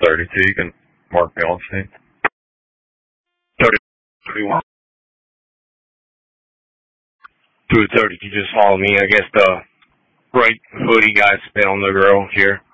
32. You can mark me on scene. 31. 230, you just follow me. I guess the right hoodie guy spit on the girl here.